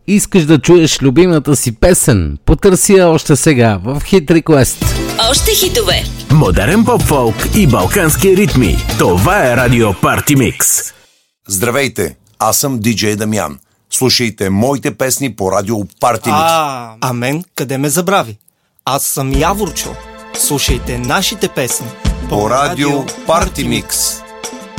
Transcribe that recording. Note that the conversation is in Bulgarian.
Искаш да чуеш любимата си песен? Потърси я още сега в Hit Request. Още хитове. Модерен поп-фолк и балкански ритми. Това е Радио Парти Микс. Здравейте, аз съм диджей Дамян. Слушайте моите песни по Радио Парти Микс. А мен къде ме забрави? Аз съм Яворчо. Слушайте нашите песни по Радио Парти Микс.